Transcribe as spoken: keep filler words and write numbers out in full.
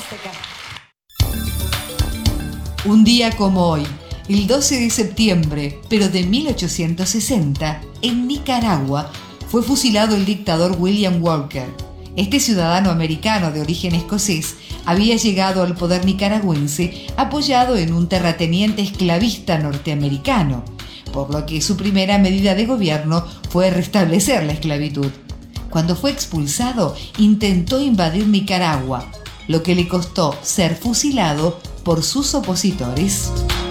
Azteca. Un día como hoy, el doce de septiembre, pero de mil ochocientos sesenta, en Nicaragua, fue fusilado el dictador William Walker. Este ciudadano americano de origen escocés había llegado al poder nicaragüense apoyado en un terrateniente esclavista norteamericano, por lo que su primera medida de gobierno fue restablecer la esclavitud. Cuando fue expulsado, intentó invadir Nicaragua, lo que le costó ser fusilado por sus opositores.